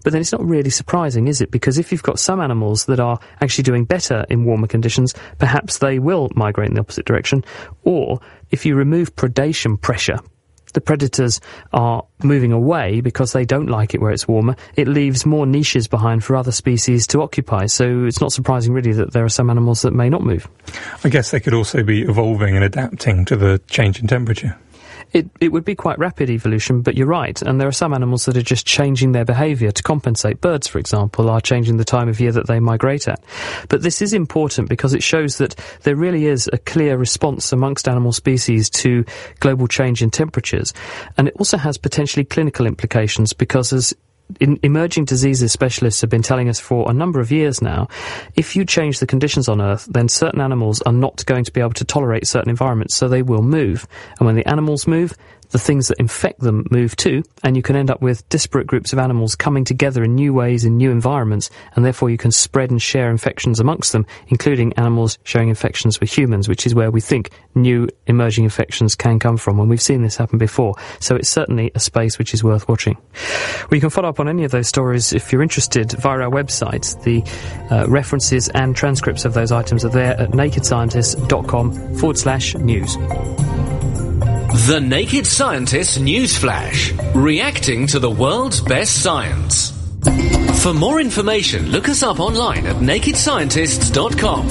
But then it's not really surprising, is it? Because if you've got some animals that are actually doing better in warmer conditions, perhaps they will migrate in the opposite direction. Or if you remove predation pressure, the predators are moving away because they don't like it where it's warmer. It leaves more niches behind for other species to occupy. So it's not surprising really that there are some animals that may not move. I guess they could also be evolving and adapting to the change in temperature. It would be quite rapid evolution, but you're right. And there are some animals that are just changing their behaviour to compensate. Birds, for example, are changing the time of year that they migrate at. But this is important because it shows that there really is a clear response amongst animal species to global change in temperatures. And it also has potentially clinical implications because as emerging diseases specialists have been telling us for a number of years now, if you change the conditions on Earth, then certain animals are not going to be able to tolerate certain environments, so they will move. And when the animals move, the things that infect them move too, and you can end up with disparate groups of animals coming together in new ways in new environments, and therefore you can spread and share infections amongst them, including animals sharing infections with humans, which is where we think new emerging infections can come from, and we've seen this happen before. So it's certainly a space which is worth watching. Well, you can follow up on any of those stories if you're interested via our website. The references and transcripts of those items are there at nakedscientist.com/news. The Naked Scientist Newsflash, reacting to the world's best science. For more information, look us up online at nakedscientists.com.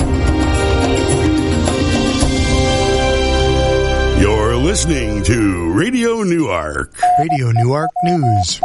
You're listening to Radio Newark. Radio Newark News.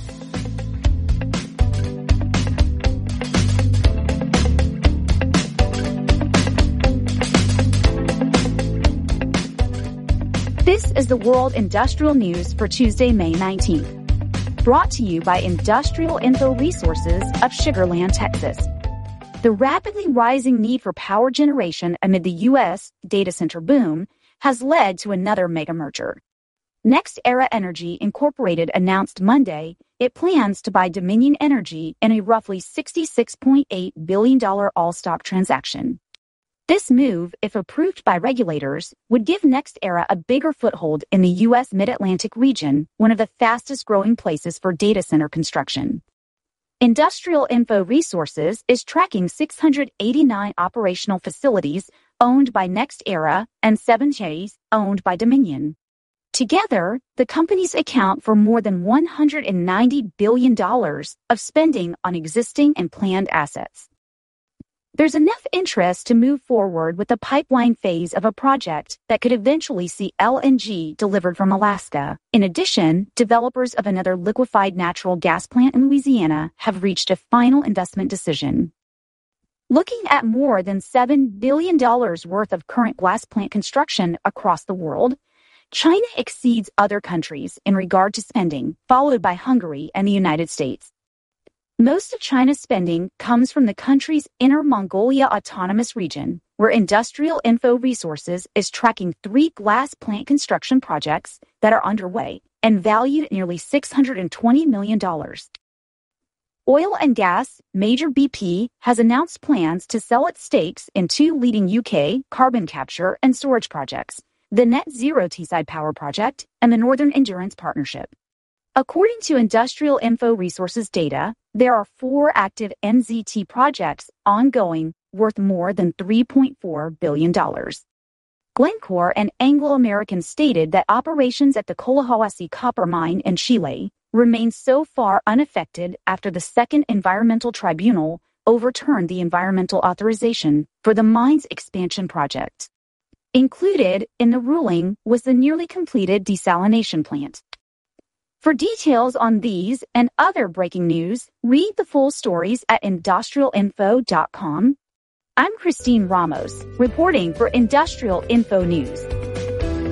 This is the World Industrial News for Tuesday, May 19th. Brought to you by Industrial Info Resources of Sugar Land, Texas. The rapidly rising need for power generation amid the U.S. data center boom has led to another mega merger. NextEra Energy Incorporated announced Monday it plans to buy Dominion Energy in a roughly $66.8 billion all-stock transaction. This move, if approved by regulators, would give NextEra a bigger foothold in the U.S. Mid-Atlantic region, one of the fastest-growing places for data center construction. Industrial Info Resources is tracking 689 operational facilities owned by NextEra and 7 owned by Dominion. Together, the companies account for more than $190 billion of spending on existing and planned assets. There's enough interest to move forward with the pipeline phase of a project that could eventually see LNG delivered from Alaska. In addition, developers of another liquefied natural gas plant in Louisiana have reached a final investment decision. Looking at more than $7 billion worth of current glass plant construction across the world, China exceeds other countries in regard to spending, followed by Hungary and the United States. Most of China's spending comes from the country's Inner Mongolia Autonomous Region, where Industrial Info Resources is tracking 3 glass plant construction projects that are underway and valued at nearly $620 million. Oil and gas major BP has announced plans to sell its stakes in 2 leading UK carbon capture and storage projects, the Net Zero Teesside Power Project and the Northern Endurance Partnership. According to Industrial Info Resources data, there are 4 active NZT projects ongoing worth more than $3.4 billion. Glencore and Anglo American stated that operations at the Collahuasi copper mine in Chile remain so far unaffected after the Second Environmental Tribunal overturned the environmental authorization for the mine's expansion project. Included in the ruling was the nearly completed desalination plant. For details on these and other breaking news, read the full stories at industrialinfo.com. I'm Christine Ramos, reporting for Industrial Info News.